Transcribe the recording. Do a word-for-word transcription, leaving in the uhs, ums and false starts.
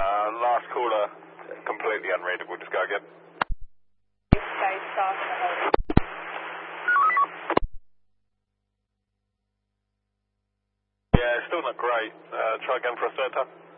Uh, last caller, completely unreadable. Just go again. Yeah, it's still not great. Uh, try again for a third time.